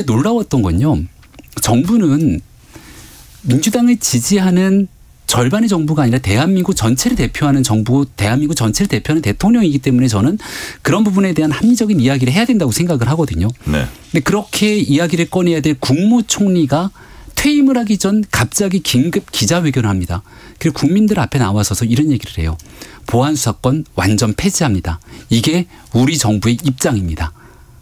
놀라웠던 건요. 정부는 민주당을 지지하는 절반의 정부가 아니라 대한민국 전체를 대표하는 정부, 대한민국 전체를 대표하는 대통령이기 때문에 저는 그런 부분에 대한 합리적인 이야기를 해야 된다고 생각을 하거든요. 네. 근데 그렇게 이야기를 꺼내야 될 국무총리가 퇴임을 하기 전 갑자기 긴급 기자회견을 합니다. 그리고 국민들 앞에 나와서서 이런 얘기를 해요. 보안수사권 완전 폐지합니다. 이게 우리 정부의 입장입니다.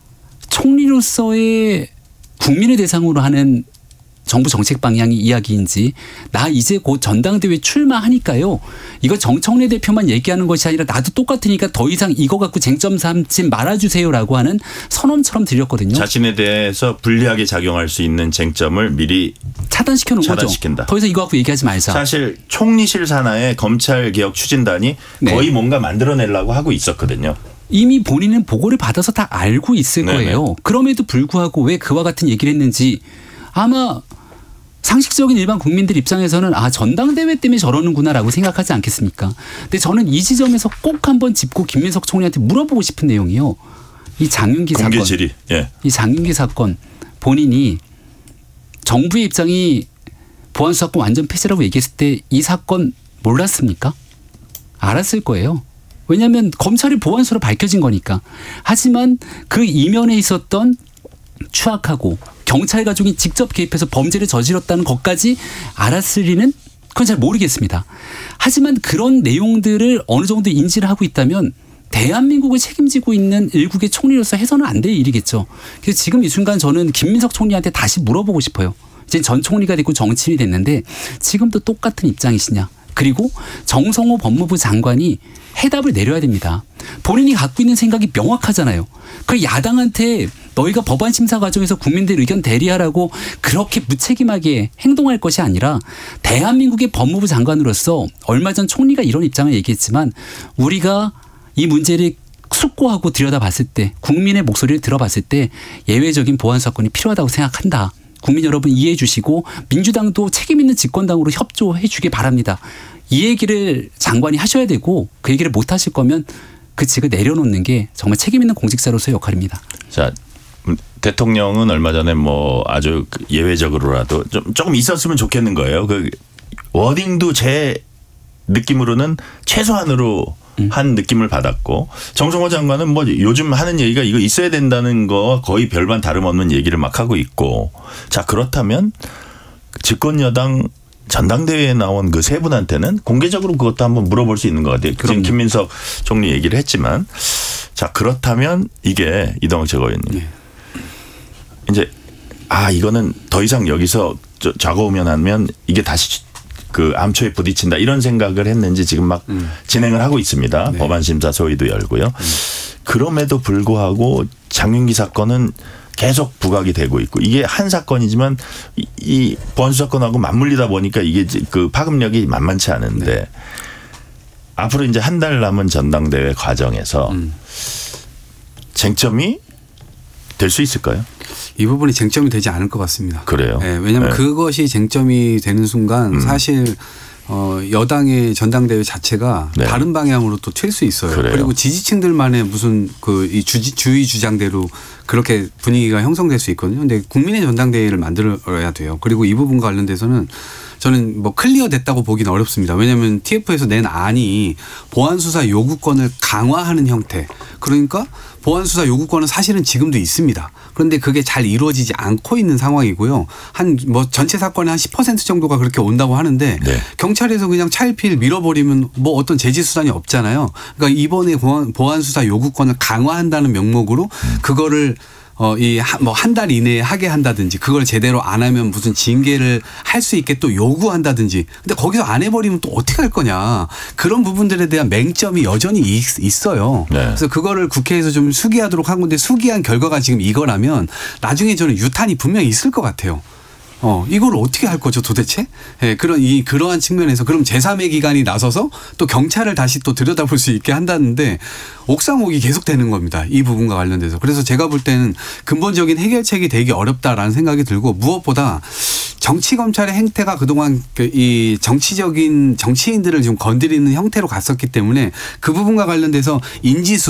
총리로서의 국민을 대상으로 하는 정부 정책 방향이 이야기인지 나 이제 곧 전당대회 출마하니까요. 이거 정청래 대표만 얘기하는 것이 아니라 나도 똑같으니까 더 이상 이거 갖고 쟁점 삼지 말아주세요라고 하는 선언처럼 들렸거든요. 자신에 대해서 불리하게 작용할 수 있는 쟁점을 미리 차단시켜 놓은 거죠. 더 이상 이거 갖고 얘기하지 말자. 사실 총리실 산하에 검찰개혁 추진단이 네. 거의 뭔가 만들어내려고 하고 있었거든요. 이미 본인은 보고를 받아서 다 알고 있을 네네. 거예요. 그럼에도 불구하고 왜 그와 같은 얘기를 했는지 아마 상식적인 일반 국민들 입장에서는 아 전당대회 때문에 저러는구나라고 생각하지 않겠습니까? 근데 저는 이 지점에서 꼭 한번 짚고 김민석 총리한테 물어보고 싶은 내용이요. 이 장윤기 사건. 공개 질의. 예. 이 장윤기 사건 본인이 정부의 입장이 보안수사권 완전 폐지라고 얘기했을 때 이 사건 몰랐습니까? 알았을 거예요. 왜냐하면 검찰이 보안수로 밝혀진 거니까. 하지만 그 이면에 있었던 추악하고 경찰 가족이 직접 개입해서 범죄를 저질렀다는 것까지 알았을 리는 그건 잘 모르겠습니다. 하지만 그런 내용들을 어느 정도 인지를 하고 있다면 대한민국을 책임지고 있는 일국의 총리로서 해서는 안 될 일이겠죠. 그래서 지금 이 순간 저는 김민석 총리한테 다시 물어보고 싶어요. 이제 전 총리가 됐고 정치인이 됐는데 지금도 똑같은 입장이시냐. 그리고 정성호 법무부 장관이 해답을 내려야 됩니다. 본인이 갖고 있는 생각이 명확하잖아요. 그 야당한테 너희가 법안 심사 과정에서 국민들 의견 대리하라고 그렇게 무책임하게 행동할 것이 아니라 대한민국의 법무부 장관으로서 얼마 전 총리가 이런 입장을 얘기했지만 우리가 이 문제를 숙고하고 들여다봤을 때 국민의 목소리를 들어봤을 때 예외적인 보안수사권이 필요하다고 생각한다. 국민 여러분 이해해 주시고 민주당도 책임 있는 집권당으로 협조해 주길 바랍니다. 이 얘기를 장관이 하셔야 되고 그 얘기를 못 하실 거면 그 직을 내려놓는 게 정말 책임 있는 공직자로서의 역할입니다. 자, 대통령은 얼마 전에 뭐 아주 예외적으로라도 조금 있었으면 좋겠는 거예요. 그 워딩도 제 느낌으로는 최소한으로 한 느낌을 받았고 정성호 장관은 뭐 요즘 하는 얘기가 이거 있어야 된다는 거 거의 별반 다름없는 얘기를 막 하고 있고 자 그렇다면 집권 여당 전당대회에 나온 그 세 분한테는 공개적으로 그것도 한번 물어볼 수 있는 것 같아요. 지금 김민석 총리 얘기를 했지만 자 그렇다면 이게 이동학 최고위원님 네. 이제 이거는 더 이상 여기서 좌고우면하면 이게 다시 그 암초에 부딪힌다 이런 생각을 했는지 지금 막 진행을 하고 있습니다. 네. 법안심사 소위도 열고요. 그럼에도 불구하고 장윤기 사건은 계속 부각이 되고 있고 이게 한 사건이지만 이 보안수사건하고 맞물리다 보니까 이게 그 파급력이 만만치 않은데 네. 앞으로 이제 한 달 남은 전당대회 과정에서 쟁점이 될 수 있을까요? 이 부분이 쟁점이 되지 않을 것 같습니다. 그래요? 네, 왜냐하면 네. 그것이 쟁점이 되는 순간 사실 여당의 전당대회 자체가 네. 다른 방향으로 또 튈 수 있어요. 그래요? 그리고 지지층들만의 무슨 이 주의 주장대로 그렇게 분위기가 형성될 수 있거든요. 근데 국민의 전당대회를 만들어야 돼요. 그리고 이 부분과 관련돼서는 저는 뭐 클리어 됐다고 보기는 어렵습니다. 왜냐하면 TF에서 낸 안이 보안수사 요구권을 강화하는 형태. 그러니까 보안수사 요구권은 사실은 지금도 있습니다. 그런데 그게 잘 이루어지지 않고 있는 상황이고요. 한 뭐 전체 사건의 한 10% 정도가 그렇게 온다고 하는데 네. 경찰에서 그냥 차일피일 밀어버리면 뭐 어떤 제지 수단이 없잖아요. 그러니까 이번에 보안수사 요구권을 강화한다는 명목으로 그거를 뭐 한 달 이내에 하게 한다든지 그걸 제대로 안 하면 무슨 징계를 할 수 있게 또 요구한다든지 근데 거기서 안 해버리면 또 어떻게 할 거냐 그런 부분들에 대한 맹점이 여전히 있어요. 네. 그래서 그거를 국회에서 좀 수기하도록 한 건데 수기한 결과가 지금 이거라면 나중에 저는 유탄이 분명히 있을 것 같아요. 이걸 어떻게 할 거죠 도대체? 예, 그러한 측면에서 그럼 제3의 기관이 나서서 또 경찰을 다시 또 들여다볼 수 있게 한다는데 옥상옥이 계속 되는 겁니다. 이 부분과 관련돼서. 그래서 제가 볼 때는 근본적인 해결책이 되기 어렵다라는 생각이 들고 무엇보다 정치 검찰의 행태가 그동안 이 정치적인 정치인들을 좀 건드리는 형태로 갔었기 때문에 그 부분과 관련돼서 인지수사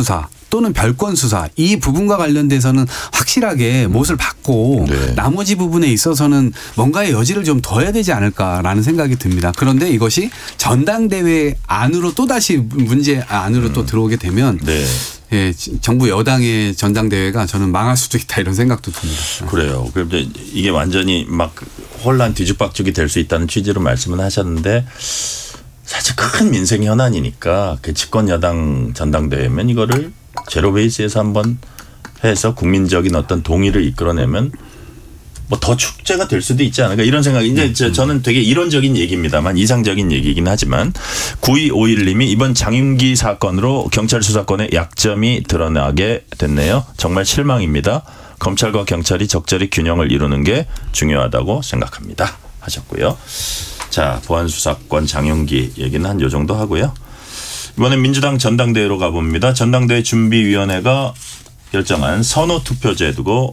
또는 별건 수사 이 부분과 관련돼서는 확실하게 못을 받고 네. 나머지 부분에 있어서는 뭔가의 여지를 좀 둬야 되지 않을까라는 생각이 듭니다. 그런데 이것이 전당대회 안으로 또다시 문제 안으로 또 들어오게 되면 네. 예, 정부 여당의 전당대회가 저는 망할 수도 있다 이런 생각도 듭니다. 그래요. 그런데 이게 완전히 막 혼란 뒤죽박죽이 될 수 있다는 취지로 말씀은 하셨는데 사실 큰 민생 현안이니까 그 집권 여당 전당대회면 이거를 제로 베이스에서 한번 해서 국민적인 어떤 동의를 이끌어내면 뭐 더 축제가 될 수도 있지 않을까 이런 생각이 이제 저는 되게 이론적인 얘기입니다만 이상적인 얘기이긴 하지만 9251님이 이번 장윤기 사건으로 경찰 수사권의 약점이 드러나게 됐네요. 정말 실망입니다. 검찰과 경찰이 적절히 균형을 이루는 게 중요하다고 생각합니다. 하셨고요. 자, 보안수사권 장윤기 얘기는 한 요 정도 하고요. 이번엔 민주당 전당대회로 가봅니다. 전당대회 준비위원회가 결정한 선호투표제 두고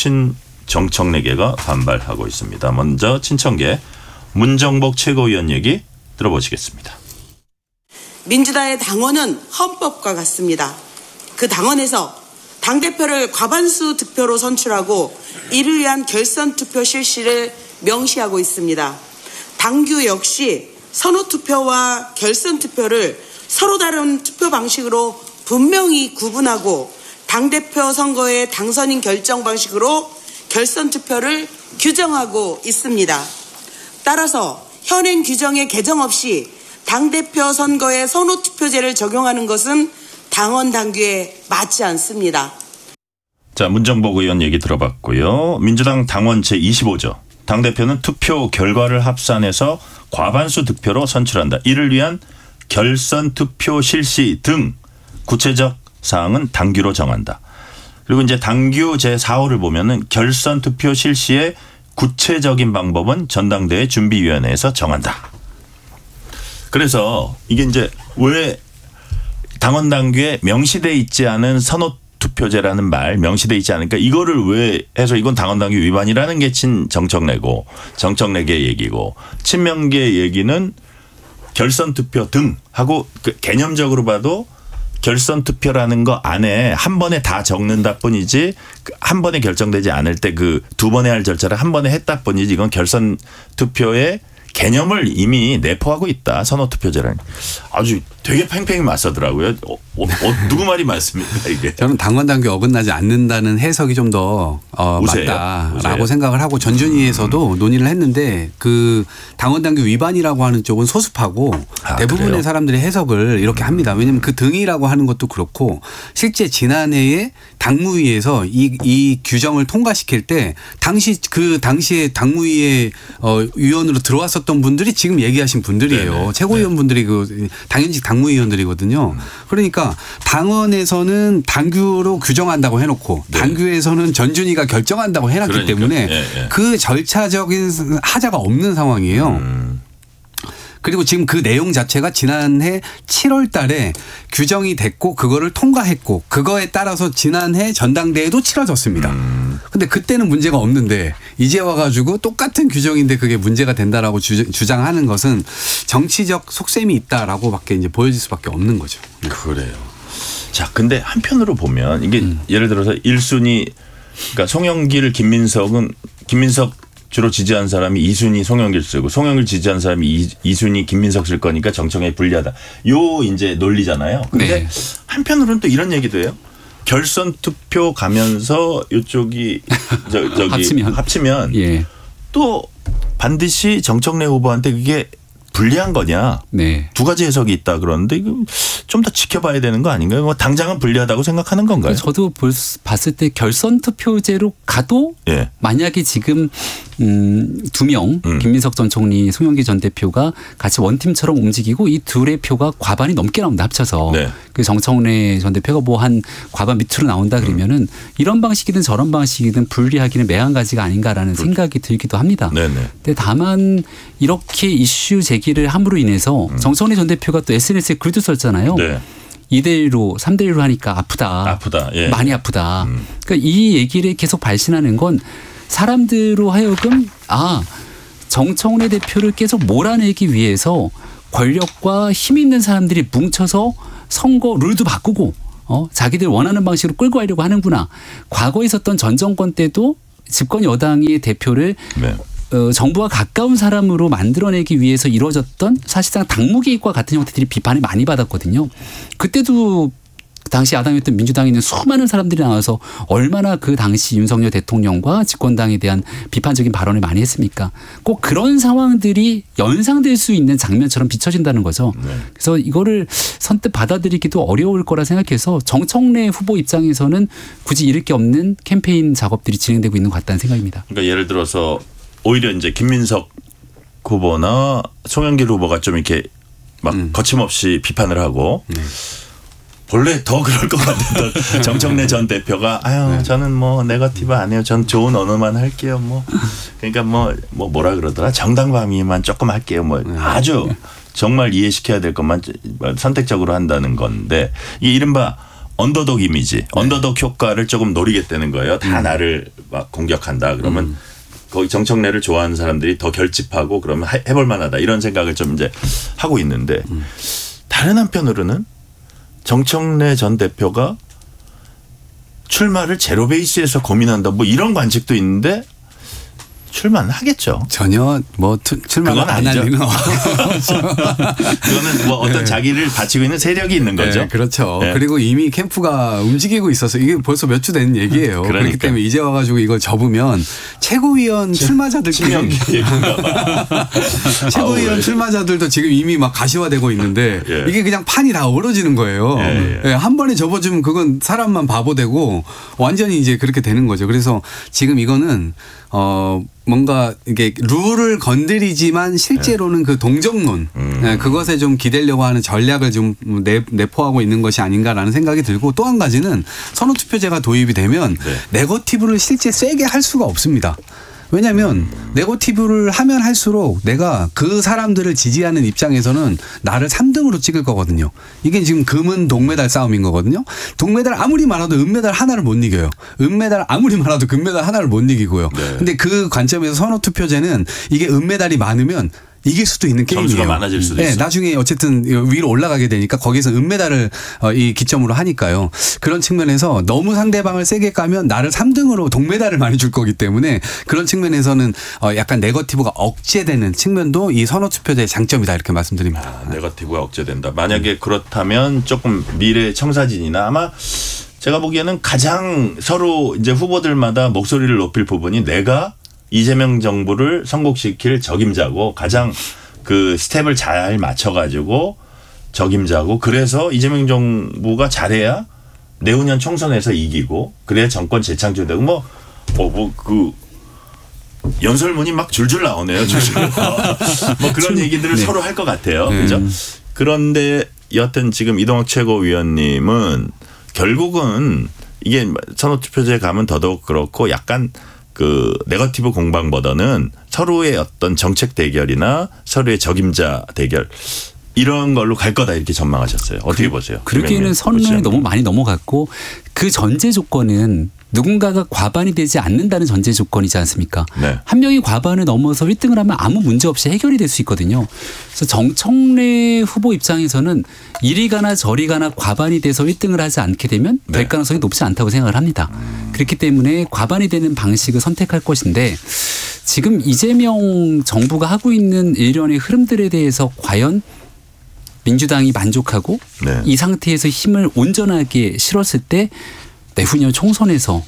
친정청래계가 반발하고 있습니다. 먼저 친청계 문정복 최고위원 얘기 들어보시겠습니다. 민주당의 당원은 헌법과 같습니다. 그 당원에서 당대표를 과반수 득표로 선출하고 이를 위한 결선투표 실시를 명시하고 있습니다. 당규 역시 선호투표와 결선투표를 서로 다른 투표 방식으로 분명히 구분하고 당대표 선거의 당선인 결정 방식으로 결선투표를 규정하고 있습니다. 따라서 현행 규정의 개정 없이 당대표 선거에 선호투표제를 적용하는 것은 당원 당규에 맞지 않습니다. 자, 문정복 의원 얘기 들어봤고요. 민주당 당원 제25조. 당대표는 투표 결과를 합산해서 과반수 득표로 선출한다. 이를 위한 결선 투표 실시 등 구체적 사항은 당규로 정한다. 그리고 이제 당규 제4호를 보면은 결선 투표 실시의 구체적인 방법은 전당대회 준비위원회에서 정한다. 그래서 이게 이제 왜 당원 당규에 명시돼 있지 않은 선호 투표제라는 말 명시돼 있지 않으니까 이거를 왜 해서 이건 당원 당규 위반이라는 게 친정청래고 정청래계 얘기고 친명계 얘기는 결선 투표 등 하고 그 개념적으로 봐도 결선 투표라는 거 안에 한 번에 다 적는다 뿐이지 한 번에 결정되지 않을 때 그 두 번에 할 절차를 한 번에 했다 뿐이지 이건 결선 투표의 개념을 이미 내포하고 있다. 선호투표제라는. 아주 되게 팽팽히 맞서더라고요. 누구 말이 맞습니까 이게. 저는 당원 당규 어긋나지 않는다는 해석이 좀 더 맞다라고 생각을 하고 전준위에서도 논의를 했는데 그 당원 당규 위반이라고 하는 쪽은 소수파고 대부분의 그래요? 사람들이 해석을 이렇게 합니다. 왜냐하면 그 등이라고 하는 것도 그렇고 실제 지난해에 당무위에서 이 규정을 통과시킬 때 당시에 당무위의 위원으로 들어왔었던 분들이 지금 얘기하신 분들이에요. 네네. 최고위원분들이 그 당연직 당무위원들이거든요. 그러니까 당원에서는 당규로 규정한다고 해놓고 당규에서는 전준위가 결정한다고 해놨기 그러니까. 때문에 그 절차적인 하자가 없는 상황이에요. 그리고 지금 그 내용 자체가 지난해 7월 달에 규정이 됐고 그거를 통과했고 그거에 따라서 지난해 전당대회도 치러졌습니다. 근데 그때는 문제가 없는데 이제 와가지고 똑같은 규정인데 그게 문제가 된다라고 주장하는 것은 정치적 속셈이 있다라고밖에 이제 보여질 수밖에 없는 거죠. 그래요. 자, 근데 한편으로 보면 이게 예를 들어서 1순위 그러니까 송영길, 김민석 주로 지지한 사람이 2순위 송영길 쓰고 송영길 지지한 사람이 2순위 김민석 쓸 거니까 정청에 불리하다. 요 이제 논리잖아요. 근데 네. 한편으로는 또 이런 얘기도 해요. 결선 투표 가면서 이쪽이 저기 합치면 예. 또 반드시 정청래 후보한테 그게 불리한 거냐. 네. 두 가지 해석이 있다 그러는데 이거 좀 더 지켜봐야 되는 거 아닌가요? 뭐 당장은 불리하다고 생각하는 건가요? 저도 봤을 때 결선 투표제로 가도 예. 만약에 지금 2명 김민석 전 총리, 송영길 전 대표가 같이 원팀처럼 움직이고 이 둘의 표가 과반이 넘게 나온다 합쳐서 네. 그 정청래 전 대표가 뭐 한 과반 밑으로 나온다 그러면은 이런 방식이든 저런 방식이든 불리하기는 매한가지가 아닌가라는 생각이 들기도 합니다. 네네. 근데 다만 이렇게 이슈 제기를 함으로 인해서 정청래 전 대표가 또 SNS에 글도 썼잖아요. 네. 2대1로 3대1로 하니까 아프다. 예. 많이 아프다. 그러니까 이 얘기를 계속 발신하는 건 사람들로 하여금 정청래 대표를 계속 몰아내기 위해서 권력과 힘 있는 사람들이 뭉쳐서 선거 룰도 바꾸고 자기들 원하는 방식으로 끌고 가려고 하는구나. 과거에 있었던 전 정권 때도 집권 여당의 대표를 네. 정부와 가까운 사람으로 만들어내기 위해서 이루어졌던 사실상 당무 개입과 같은 형태들이 비판을 많이 받았거든요. 그때도 당시 야당이었던 민주당에 있는 수많은 사람들이 나와서 얼마나 그 당시 윤석열 대통령과 집권당에 대한 비판적인 발언을 많이 했습니까? 꼭 그런 상황들이 연상될 수 있는 장면처럼 비춰진다는 거죠. 네. 그래서 이거를 선뜻 받아들이기도 어려울 거라 생각해서 정청래 후보 입장에서는 굳이 잃을 게 없는 캠페인 작업들이 진행되고 있는 것 같다는 생각입니다. 그러니까 예를 들어서 오히려 이제 김민석 후보나 송영길 후보가 좀 이렇게 막 거침없이 비판을 하고 본래 더 그럴 것 같았던 정청래 전 대표가 아유 저는 뭐 네거티브 안 해요. 전 좋은 언어만 할게요. 뭐 그러니까 뭐라 그러더라. 정당방위만 조금 할게요. 뭐 아주 정말 이해시켜야 될 것만 선택적으로 한다는 건데 이게 이른바 언더독 이미지, 언더독 효과를 조금 노리겠다는 거예요. 다 나를 막 공격한다. 그러면 거기 정청래를 좋아하는 사람들이 더 결집하고 그러면 해볼 만하다. 이런 생각을 좀 이제 하고 있는데 다른 한편으로는 정청래 전 대표가 출마를 제로 베이스에서 고민한다. 뭐 이런 관측도 있는데 출마는 하겠죠. 전혀 뭐 출마는 안 할 리는 그거는 뭐 어떤 자기를 바치고 있는 세력이 있는 거죠. 네, 그렇죠. 네. 그리고 이미 캠프가 움직이고 있어서 이게 벌써 몇 주 된 얘기예요. 그러니까. 그렇기 때문에 이제 와가지고 이걸 접으면 최고위원 출마자들끼리 최고위원 출마자들도 지금 이미 막 가시화되고 있는데 예. 이게 그냥 판이 다 얼어지는 거예요. 예. 예, 한 번에 접어주면 그건 사람만 바보 되고 완전히 이제 그렇게 되는 거죠. 그래서 지금 이거는 뭔가 이게 룰을 건드리지만 실제로는 그 동정론 그것에 좀 기대려고 하는 전략을 좀 내포하고 있는 것이 아닌가라는 생각이 들고 또 한 가지는 선호투표제가 도입이 되면 네거티브를 실제 세게 할 수가 없습니다. 왜냐하면 네거티브를 하면 할수록 내가 그 사람들을 지지하는 입장에서는 나를 3등으로 찍을 거거든요. 이게 지금 금은 동메달 싸움인 거거든요. 동메달 아무리 많아도 은메달 하나를 못 이겨요. 은메달 아무리 많아도 금메달 하나를 못 이기고요. 네. 근데 그 관점에서 선호투표제는 이게 은메달이 많으면 이길 수도 있는 게임이에요. 점수가 많아질 수도 있어요. 나중에 어쨌든 위로 올라가게 되니까 거기서 은메달을 이 기점으로 하니까요. 그런 측면에서 너무 상대방을 세게 까면 나를 3등으로 동메달을 많이 줄 거기 때문에 그런 측면에서는 약간 네거티브가 억제되는 측면도 이 선호투표제의 장점이다 이렇게 말씀드립니다. 네거티브가 억제된다. 만약에 그렇다면 조금 미래 청사진이나 아마 제가 보기에는 가장 서로 이제 후보들마다 목소리를 높일 부분이 내가 이재명 정부를 성공시킬 적임자고 가장 그 스텝을 잘 맞춰가지고 적임자고 그래서 이재명 정부가 잘해야 내후년 총선에서 이기고 그래야 정권 재창출되고 그 연설문이 막 줄줄 나오네요. 줄줄. 뭐 그런 얘기들을 서로 할 것 같아요. 그죠? 그런데 여하튼 지금 이동학 최고위원님은 결국은 이게 선호투표제에 가면 더더욱 그렇고 약간 그 네거티브 공방보다는 서로의 어떤 정책 대결이나 서로의 적임자 대결 이런 걸로 갈 거다 이렇게 전망하셨어요. 어떻게 보세요? 그러기에는 선을 너무 많이 넘어갔고 그 전제 조건은 누군가가 과반이 되지 않는다는 전제 조건이지 않습니까? 네. 한 명이 과반을 넘어서 1등을 하면 아무 문제 없이 해결이 될 수 있거든요. 그래서 정청래 후보 입장에서는 이리 가나 저리 가나 과반이 돼서 1등을 하지 않게 되면 될 네. 가능성이 높지 않다고 생각을 합니다. 그렇기 때문에 과반이 되는 방식을 선택할 것인데 지금 이재명 정부가 하고 있는 일련의 흐름들에 대해서 과연 민주당이 만족하고 네. 이 상태에서 힘을 온전하게 실었을 때 내후년 총선에서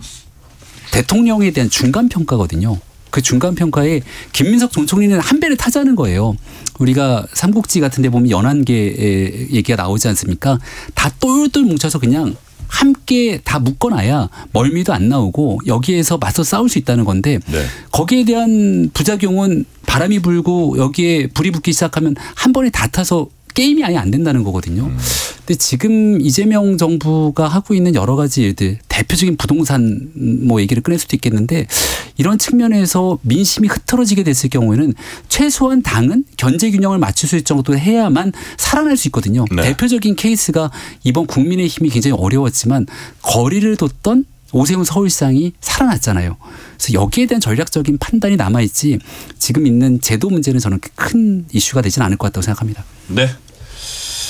대통령에 대한 중간평가거든요. 그 중간평가에 김민석 전 총리는 한 배를 타자는 거예요. 우리가 삼국지 같은 데 보면 연안계 얘기가 나오지 않습니까? 다 똘똘 뭉쳐서 그냥 함께 다 묶어놔야 멀미도 안 나오고 여기에서 맞서 싸울 수 있다는 건데 네. 거기에 대한 부작용은 바람이 불고 여기에 불이 붙기 시작하면 한 번에 다 타서 게임이 아예 안 된다는 거거든요. 근데 지금 이재명 정부가 하고 있는 여러 가지 일들 대표적인 부동산 뭐 얘기를 꺼낼 수도 있겠는데 이런 측면에서 민심이 흐트러지게 됐을 경우에는 최소한 당은 견제 균형을 맞출 수 있을 정도 해야만 살아날 수 있거든요. 네. 대표적인 케이스가 이번 국민의힘이 굉장히 어려웠지만 거리를 뒀던 오세훈 서울시장이 살아났잖아요. 그래서 여기에 대한 전략적인 판단이 남아있지 지금 있는 제도 문제는 저는 큰 이슈가 되지는 않을 것 같다고 생각합니다. 네.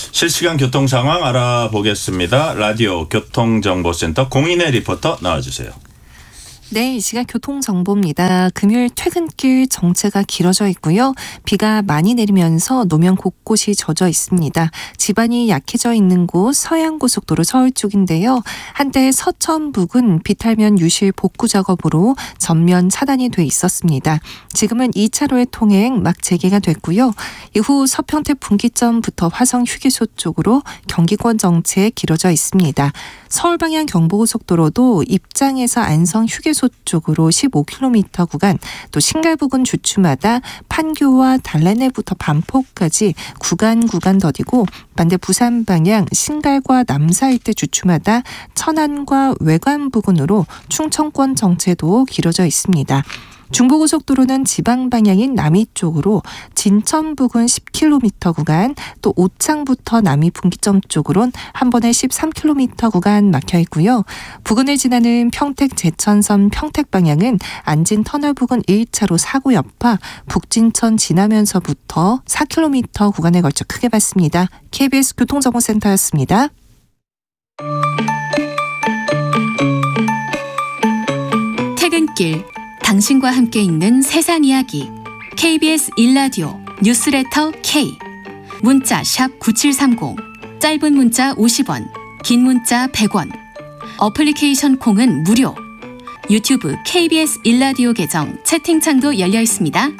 실시간 교통 상황 알아보겠습니다. 라디오 교통정보센터 공인혜 리포터 나와주세요. 네, 이 시각 교통정보입니다. 금요일 퇴근길 정체가 길어져 있고요. 비가 많이 내리면서 노면 곳곳이 젖어 있습니다. 지반이 약해져 있는 곳 서해안고속도로 서울 쪽인데요. 한때 서천 부근 비탈면 유실 복구 작업으로 전면 차단이 돼 있었습니다. 지금은 2차로의 통행 막 재개가 됐고요. 이후 서평택 분기점부터 화성 휴게소 쪽으로 경기권 정체 길어져 있습니다. 서울 방향 경부고속도로도 입장에서 안성 휴게소 쪽으로 15km 구간, 또 신갈 부근 주추마다 판교와 달래내부터 반포까지 구간 더디고, 반대 부산 방향 신갈과 남사 일대 주추마다 천안과 외관 부근으로 충청권 정체도 길어져 있습니다. 중부고속도로는 지방 방향인 남이 쪽으로 진천 부근 10km 구간, 또 오창부터 남이 분기점 쪽으론 한 번에 13km 구간 막혀 있고요. 부근을 지나는 평택 제천선 평택 방향은 안진 터널 부근 1차로 사고 여파, 북진천 지나면서부터 4km 구간에 걸쳐 크게 봤습니다. KBS 교통정보센터였습니다. 퇴근길 당신과 함께 읽는 세상 이야기 KBS 1라디오 뉴스레터 K 문자 샵 9730 짧은 문자 50원 긴 문자 100원 어플리케이션 콩은 무료 유튜브 KBS 1라디오 계정 채팅창도 열려 있습니다.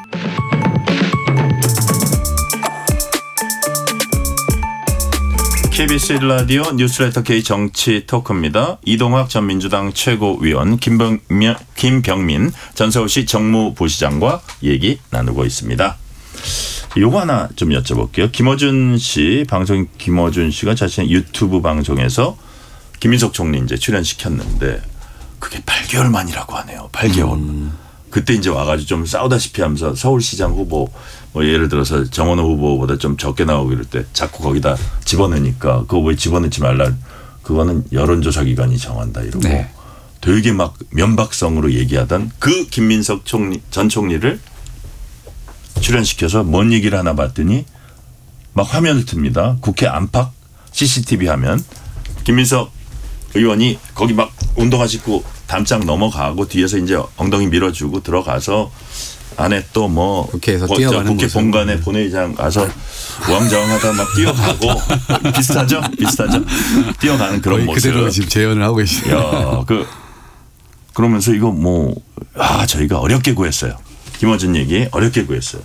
KBS 1라디오 뉴스레터 K 정치 토크입니다. 이동학 전 민주당 최고위원, 김병민 전 서울시 정무부시장과 얘기 나누고 있습니다. 요거 하나 좀 여쭤볼게요. 김어준 씨가 자신의 유튜브 방송에서 김민석 총리 이제 출연시켰는데 그게 8개월 만이라고 하네요. 8개월. 그때 이제 와가지고 좀 싸우다시피 하면서 서울시장 후보 뭐 예를 들어서 정원호 후보보다 좀 적게 나오고 이럴 때 자꾸 거기다 집어넣으니까 그거 왜 집어넣지 말라. 그거는 여론조사 기관이 정한다 이러고 네. 되게 막 면박성으로 얘기하던 그 김민석 전 총리를 출연시켜서 뭔 얘기를 하나 봤더니 막 화면을 틉니다. 국회 안팎 CCTV 화면. 김민석 의원이 거기 막 운동화 신고 담장 넘어가고 뒤에서 이제 엉덩이 밀어주고 들어가서 안에 또 뭐 국회에서 뛰어가는 국회 본관에 본회의장 가서 우왕좌왕하다 막 뛰어가고 비슷하죠? 뛰어가는 그런 모습. 그대로 지금 재현을 하고 계시네요. 그러면서 이거 저희가 어렵게 구했어요. 김어준 얘기 어렵게 구했어요.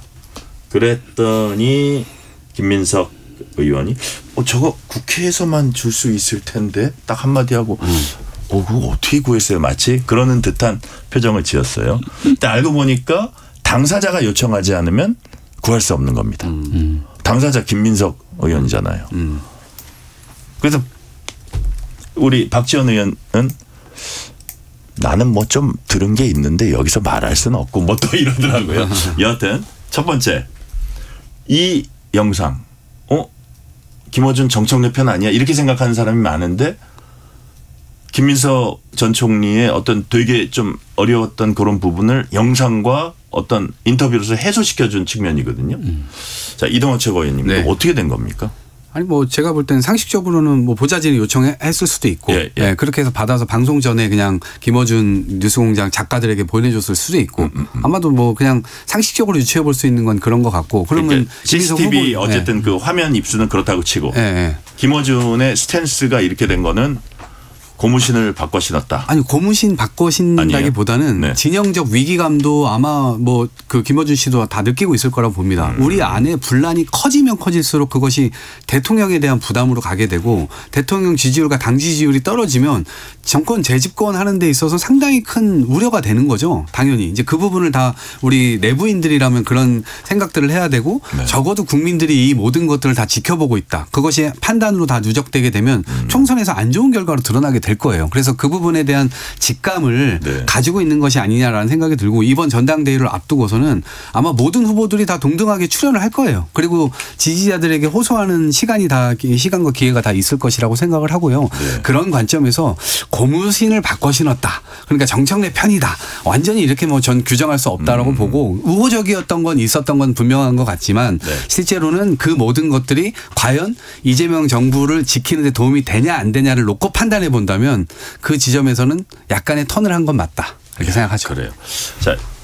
그랬더니 김민석 의원이 저거 국회에서만 줄 수 있을 텐데 딱 한마디 하고 그거 어떻게 구했어요? 마치 그러는 듯한 표정을 지었어요. 근데 알고 보니까 당사자가 요청하지 않으면 구할 수 없는 겁니다. 당사자 김민석 의원이잖아요. 그래서 우리 박지원 의원은 나는 뭐 좀 들은 게 있는데 여기서 말할 수는 없고 뭐 또 이러더라고요. 여하튼 첫 번째 이 영상 김어준 정청래 편 아니야 이렇게 생각하는 사람이 많은데 김민석 전 총리의 어떤 되게 좀 어려웠던 그런 부분을 영상과 어떤 인터뷰로서 해소시켜준 측면이거든요. 자, 이동호 최고위원님 네. 어떻게 된 겁니까? 아니 뭐 제가 볼 때는 상식적으로는 뭐 보좌진이 요청했을 수도 있고 네, 그렇게 해서 받아서 방송 전에 그냥 김어준 뉴스공장 작가들에게 보내줬을 수도 있고 아마도 뭐 그냥 상식적으로 유추해 볼 수 있는 건 그런 것 같고 그러면 CCTV 어쨌든 그 화면 입수는 그렇다고 치고 김어준의 스탠스가 이렇게 된 거는 고무신을 바꿔 신었다. 아니 고무신 바꿔 신다기보다는 네. 진영적 위기감도 아마 뭐 그 김어준 씨도 다 느끼고 있을 거라고 봅니다. 우리 안에 분란이 커지면 커질수록 그것이 대통령에 대한 부담으로 가게 되고 대통령 지지율과 당 지지율이 떨어지면 정권 재집권하는 데 있어서 상당히 큰 우려가 되는 거죠. 당연히 이제 그 부분을 다 우리 내부인들이라면 그런 생각들을 해야 되고 네. 적어도 국민들이 이 모든 것들을 다 지켜보고 있다. 그것이 판단으로 다 누적되게 되면 총선에서 안 좋은 결과로 드러나게 될 거예요. 그래서 그 부분에 대한 직감을 네. 가지고 있는 것이 아니냐라는 생각이 들고 이번 전당대회를 앞두고서는 아마 모든 후보들이 다 동등하게 출연을 할 거예요. 그리고 지지자들에게 호소하는 시간과 기회가 다 있을 것이라고 생각을 하고요. 네. 그런 관점에서 고무신을 바꿔 신었다. 그러니까 정청래 편이다. 완전히 이렇게 뭐 전 규정할 수 없다라고 보고 우호적이었던 건 있었던 건 분명한 것 같지만 네. 실제로는 그 모든 것들이 과연 이재명 정부를 지키는 데 도움이 되냐 안 되냐를 놓고 판단해 본다면 그 지점에서는 약간의 턴을 한 건 맞다. 이렇게 생각하죠. 그래요. 자,